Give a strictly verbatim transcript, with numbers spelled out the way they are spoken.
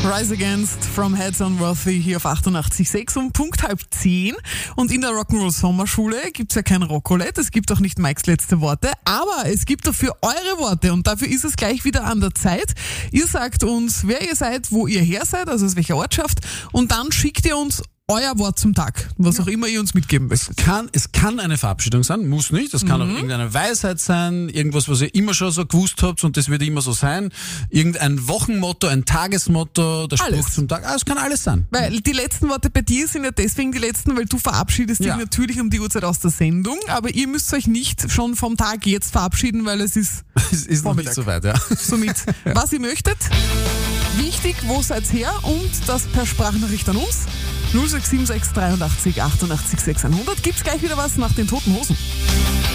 Rise Against from Heads Unworthy hier auf achtundachtzig Komma sechs um Punkt halb zehn. Und in der Rock'n'Roll Sommerschule gibt's ja kein Rock'n'Roulette, es gibt auch nicht Mikes letzte Worte, aber es gibt dafür eure Worte und dafür ist es gleich wieder an der Zeit. Ihr sagt uns, wer ihr seid, wo ihr her seid, also aus welcher Ortschaft, und dann schickt ihr uns euer Wort zum Tag, was auch immer ihr uns mitgeben möchtet. Kann, es kann eine Verabschiedung sein, muss nicht. Es kann Mhm. auch irgendeine Weisheit sein, irgendwas, was ihr immer schon so gewusst habt und das wird immer so sein. Irgendein Wochenmotto, ein Tagesmotto, der Spruch Alles. zum Tag. Ah, es kann alles sein. Weil die letzten Worte bei dir sind ja deswegen die letzten, weil du verabschiedest Ja. dich natürlich um die Uhrzeit aus der Sendung, aber ihr müsst euch nicht schon vom Tag jetzt verabschieden, weil es ist Es ist noch nicht Vormittag. so weit, ja. somit, was ihr möchtet. Wichtig, wo seid her und das per Sprachnachricht an uns. null sechs sieben sechs dreiundachtzig achtundachtzig sechshundert. Gibt's gleich wieder was nach den Toten Hosen.